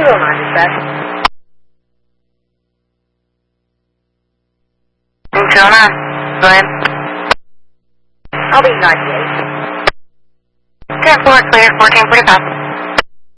209, dispatch. 209, go ahead. I'll be 98. 10-4, clear, 1445.